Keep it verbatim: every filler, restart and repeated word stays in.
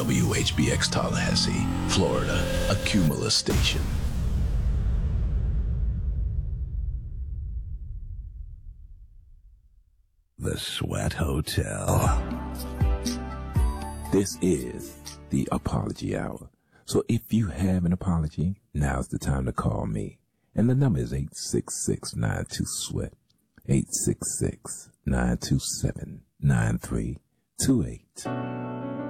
W H B X Tallahassee, Florida, a Cumulus station. The Sweat Hotel. This is the Apology Hour. So if you have an apology, now's the time to call me. And the number is eight six six, nine two, SWEAT, eight six six, nine two seven, nine three two eight.